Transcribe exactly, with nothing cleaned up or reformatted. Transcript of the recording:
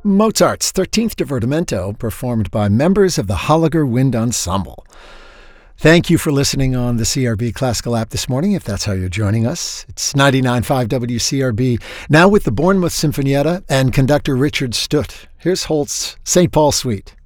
Mozart's thirteenth Divertimento, performed by members of the Holliger Wind Ensemble. Thank you for listening on the C R B Classical app this morning, if that's how you're joining us. It's ninety-nine point five W C R B, now with the Bournemouth Sinfonietta and conductor Richard Stutt. Here's Holst's Saint Paul Suite.